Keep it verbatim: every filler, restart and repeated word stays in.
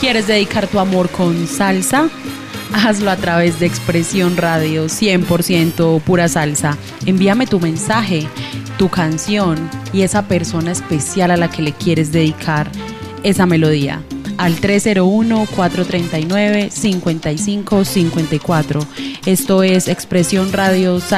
¿Quieres dedicar tu amor con salsa? Hazlo a través de Expresión Radio, cien por ciento pura salsa. Envíame tu mensaje, tu canción y esa persona especial a la que le quieres dedicar esa melodía al tres cero uno, cuatro tres nueve, cinco cinco cinco cuatro. Esto es Expresión Radio.